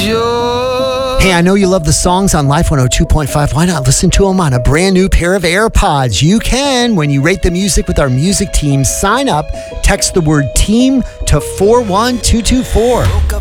joy. Hey, I know you love the songs on Life 102.5. Why not listen to them on a brand new pair of AirPods? You can when you rate the music with our music team. Sign up, text the word team to 41224.